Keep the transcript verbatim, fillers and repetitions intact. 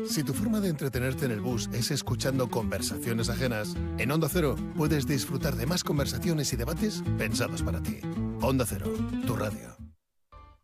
Si tu forma de entretenerte en el bus es escuchando conversaciones ajenas, en Onda Cero puedes disfrutar de más conversaciones y debates pensados para ti. Onda Cero, tu radio.